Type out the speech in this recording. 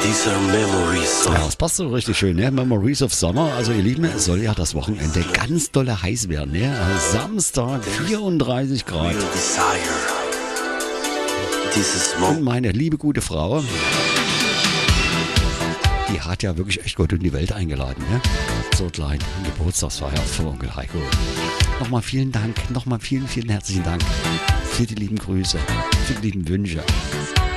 These are memories Ja, of das passt so richtig schön, ne? Memories of Summer. Also ihr Lieben, es soll ja das Wochenende ganz dolle heiß werden, ne? Samstag 34 Grad. real desire. This is Und meine liebe gute Frau, die hat ja wirklich echt Gott in die Welt eingeladen, ne? Zur kleinen Geburtstagsfeier von Onkel Heiko. Nochmal vielen Dank, nochmal vielen, vielen herzlichen Dank für die lieben Grüße, für die lieben Wünsche.